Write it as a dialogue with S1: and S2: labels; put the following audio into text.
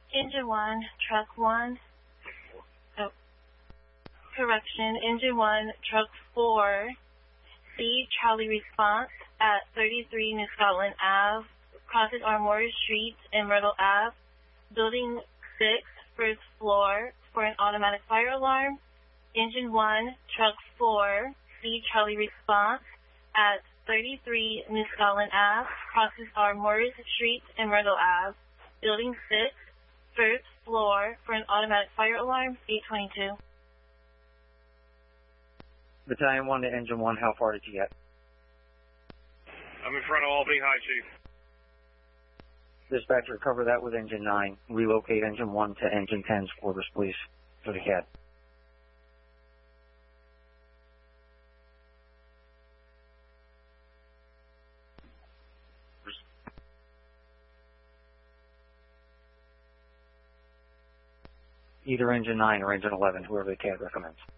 S1: Engine 1, Truck 1. Oh, correction. Engine 1, Truck 4. C, Charlie response at 33 New Scotland Ave, crosses Armory Street and Myrtle Ave, Building 6, first floor, for an automatic fire alarm. Engine 1, Truck 4, C, Charlie response at 33 New Scotland Ave, crosses Armory Street and Myrtle Ave, Building 6, first floor, for an automatic fire alarm. 822.
S2: Battalion 1 to Engine 1, how far did you get?
S3: I'm in front of Albany High, Chief.
S2: Dispatcher, cover that with Engine 9. Relocate Engine 1 to Engine 10's quarters, please, for the CAD. Either Engine 9 or Engine 11, whoever the CAD recommends.